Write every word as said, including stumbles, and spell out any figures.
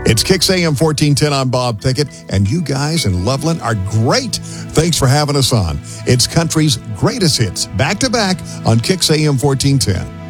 It's Kicks A M fourteen ten. I'm Bob Pickett, and you guys in Loveland are great. Thanks for having us on. It's country's greatest hits, back to back on Kicks A M fourteen ten.